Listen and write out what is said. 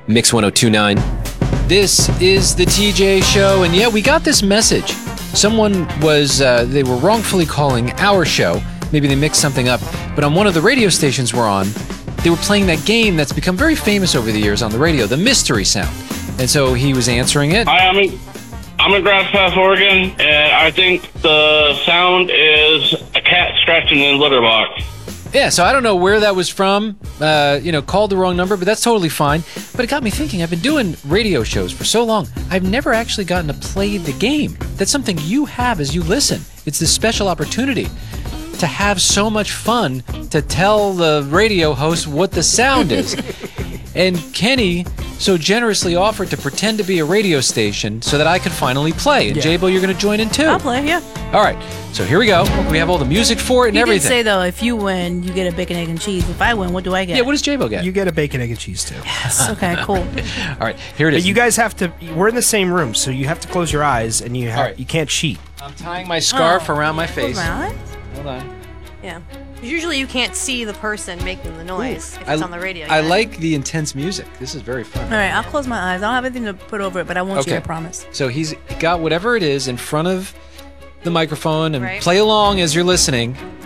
Mix 1029. This is the TJ Show, and yeah, we got this message. Someone was, they were wrongfully calling our show. Maybe they mixed something up, but on one of the radio stations we're on, they were playing that game that's become very famous over the years on the radio, the mystery sound. And so he was answering it. Hi, I'm in Grass Pass, Oregon, and I think the sound is a cat scratching in a litter box. Yeah, so I don't know where that was from. Called the wrong number, but that's totally fine. But it got me thinking, I've been doing radio shows for so long, I've never actually gotten to play the game. That's something you have as you listen. It's this special opportunity to have so much fun to tell the radio host what the sound is. And Kenny so generously offered to pretend to be a radio station so that I could finally play. And J-Bo, you're going to join in too. I'll play, yeah. All right, so here we go. We have all the music for it and everything. You did say, though, if you win, you get a bacon, egg, and cheese. If I win, what do I get? Yeah, what does J-Bo get? You get a bacon, egg, and cheese, too. Yes, okay, cool. All right, here it is. But you guys have to, we're in the same room, so you have to close your eyes, and you can't cheat. I'm tying my scarf around my face. Hold on. Yeah. Usually you can't see the person making the noise if it's on the radio. I like the intense music. This is very fun. All right, I'll close my eyes. I don't have anything to put over it, but I want you, I promise. So he's got whatever it is in front of the microphone and Right. play along as you're listening.